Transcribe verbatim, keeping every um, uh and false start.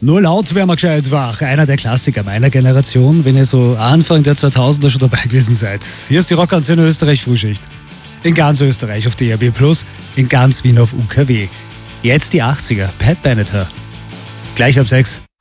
Nur laut wäre man gescheit wach. Einer der Klassiker meiner Generation, wenn ihr so Anfang der zweitausender schon dabei gewesen seid. Hier ist die Rockantenne Österreich Frühschicht. In ganz Österreich auf D A B plus, in ganz Wien auf U K W. Jetzt die achtziger, Pat Benatar. Gleich ab sechs.